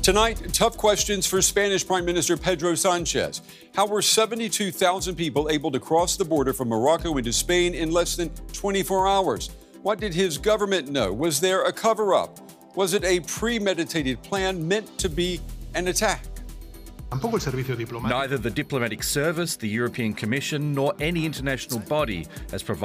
Tonight, tough questions for Spanish Prime Minister Pedro Sanchez. How were 72,000 people able to cross the border from Morocco into Spain in less than 24 hours? What did his government know? Was there a cover-up? Was it a premeditated plan meant to be an attack? Neither the diplomatic service, the European Commission, nor any international body has provided